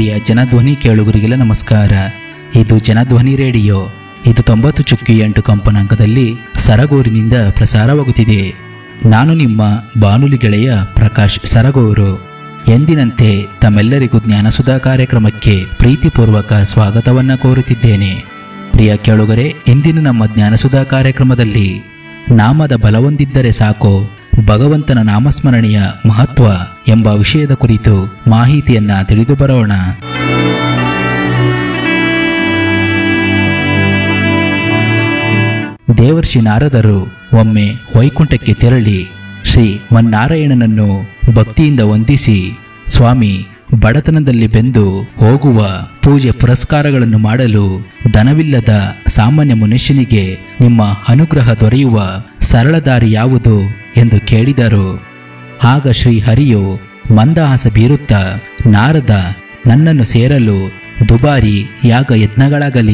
ಪ್ರಿಯ ಜನಧ್ವನಿ ಕೇಳುಗರಿಗೆಲ್ಲ ನಮಸ್ಕಾರ. ಇದು ಜನಧ್ವನಿ ರೇಡಿಯೋ. ಇದು 90.8 ಕಂಪನಾಂಕದಲ್ಲಿ ಸರಗೂರಿನಿಂದ ಪ್ರಸಾರವಾಗುತ್ತಿದೆ. ನಾನು ನಿಮ್ಮ ಬಾನುಲಿ ಗೆಳೆಯ ಪ್ರಕಾಶ್ ಸರಗೂರು. ಎಂದಿನಂತೆ ತಮ್ಮೆಲ್ಲರಿಗೂ ಜ್ಞಾನಸುಧಾ ಕಾರ್ಯಕ್ರಮಕ್ಕೆ ಪ್ರೀತಿಪೂರ್ವಕ ಸ್ವಾಗತವನ್ನು ಕೋರುತ್ತಿದ್ದೇನೆ. ಪ್ರಿಯ ಕೇಳುಗರೆ, ಇಂದಿನ ನಮ್ಮ ಜ್ಞಾನಸುಧಾ ಕಾರ್ಯಕ್ರಮದಲ್ಲಿ ನಾಮದ ಬಲವೊಂದಿದ್ದರೆ ಸಾಕು, ಭಗವಂತನ ನಾಮಸ್ಮರಣೆಯ ಮಹತ್ವ ಎಂಬ ವಿಷಯದ ಕುರಿತು ಮಾಹಿತಿಯನ್ನ ತಿಳಿದು ಬರೋಣ. ದೇವರ್ಷಿ ನಾರದರು ಒಮ್ಮೆ ವೈಕುಂಠಕ್ಕೆ ತೆರಳಿ ಶ್ರೀ ಮನ್ನಾರಾಯಣನನ್ನು ಭಕ್ತಿಯಿಂದ ವಂದಿಸಿ, ಸ್ವಾಮಿ, ಬಡತನದಲ್ಲಿ ಬೆಂದು ಹೋಗುವ ಪೂಜೆ ಪುರಸ್ಕಾರಗಳನ್ನು ಮಾಡಲು ಧನವಿಲ್ಲದ ಸಾಮಾನ್ಯ ಮನುಷ್ಯನಿಗೆ ನಿಮ್ಮ ಅನುಗ್ರಹ ದೊರೆಯುವ ಸರಳ ದಾರಿ ಯಾವುದು ಎಂದು ಕೇಳಿದರು. ಆಗ ಶ್ರೀ ಹರಿಯು ಮಂದಹಾಸ ಬೀರುತ್ತಾ, ನಾರದ, ನನ್ನನ್ನು ಸೇರಲು ದುಬಾರಿ ಯಾಗ ಯಜ್ಞಗಳಾಗಲಿ